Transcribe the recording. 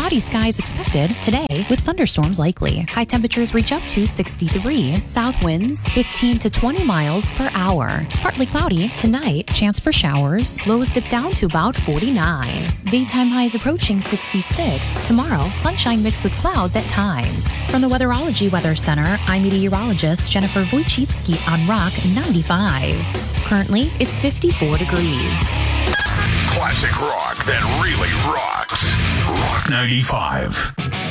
cloudy skies expected today with thunderstorms likely. High temperatures reach up to 63. South winds 15 to 20 miles per hour. Partly cloudy tonight. Chance for showers. Lows dip down to about 49. Daytime highs approaching 66. Tomorrow, sunshine mixed with clouds at times. From the Weatherology Weather Center, I'm meteorologist Jennifer Wojcicki on Rock 95. Currently, it's 54 degrees. Classic rock that really rocks. Rock 95.